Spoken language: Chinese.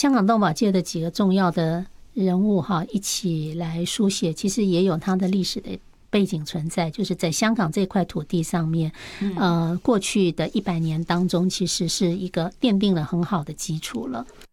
香港动保界的几个重要的人物哈一起来书写，其实也有它的历史的背景存在，就是在香港这块土地上面，过去的100年当中，其实是一个奠定了很好的基础了。